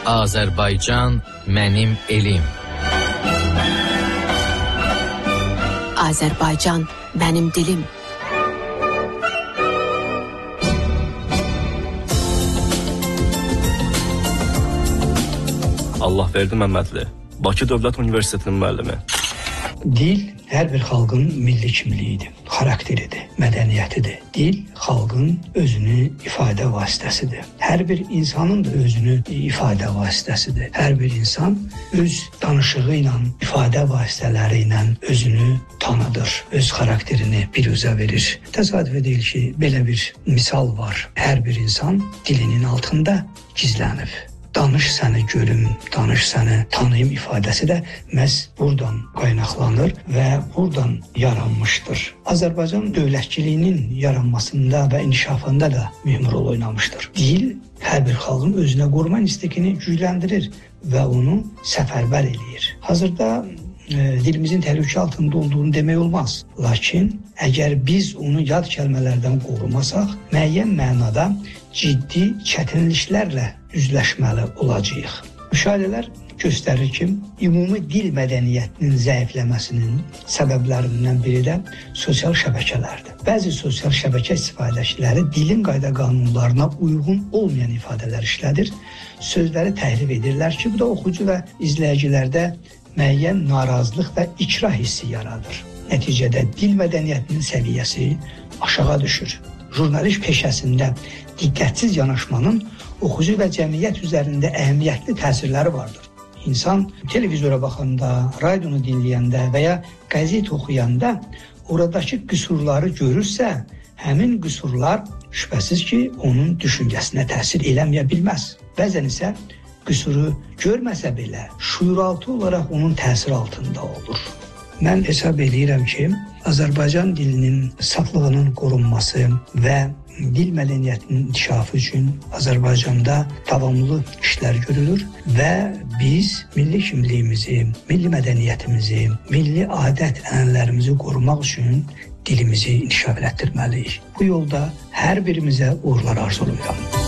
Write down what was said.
Azərbaycan mənim elim. Azərbaycan mənim dilim. Allahverdi Məmmədli, Bakı Dövlət Universitetinin müəllimi. Dil hər bir xalqın milli kimliyidir, xarakteridir, mədəniyyətidir. Dil xalqın özünü ifadə vasitəsidir. Hər bir insanın da özünü ifadə vasitəsidir. Hər bir insan öz danışığı ilə, ifadə vasitələri ilə özünü tanıdır, öz xarakterini biruzə verir. Təsadüf deyil ki, belə bir misal var. Hər bir insan dilinin altında gizlənib. Danış səni görüm, danış səni tanıyım ifadəsi də məhz buradan qaynaqlanır və buradan yaranmışdır. Azərbaycan dövlətçiliyinin yaranmasında və inkişafında da mühüm rol oynamışdır. Dil hər bir xalqın özünə qoruma instinktini gücləndirir və onu səfərbər eləyir. Hazırda dilimizin təhlükə altında olduğunu demək olmaz. Lakin əgər biz onu yad kəlmələrdən qorumasaq, müəyyən mənada ciddi çətinliklərlə üzləşməli olacağıq. Müşahidələr göstərir ki, ümumi dil mədəniyyətinin zəifləməsinin səbəblərindən biri də sosial şəbəkələrdir. Bəzi sosial şəbəkə istifadəçiləri dilin qayda qanunlarına uyğun olmayan ifadələr işlədir, sözləri təhrif edirlər ki, bu da oxucu və izləyicilərdə müəyyən narazılıq və ikrah hissi yaradır. Nəticədə dil mədəniyyətinin səviyyəsi aşağı düşür. Jurnalist peşəsində diqqətsiz yanaşmanın oxucu və cəmiyyət üzərində əhəmiyyətli təsirləri vardır. İnsan televizora baxanda, radionu dinləyəndə və ya qəzet oxuyanda oradakı qüsurları görürsə, həmin qüsurlar şübhəsiz ki, onun düşüncəsinə təsir eləməyə bilməz. Bəzən isə qüsuru görməsə belə, şuuraltı olaraq onun təsiri altında olur. Mən hesab edirəm ki, Azərbaycan dilinin saflığının qorunması və dil mədəniyyətinin inkişafı üçün Azərbaycanda davamlı işlər görülür və biz milli kimliyimizi, milli mədəniyyətimizi, milli adət-ənənələrimizi qorumaq üçün dilimizi inkişaf etdirməliyik. Bu yolda hər birimizə uğurlar arzulayıram.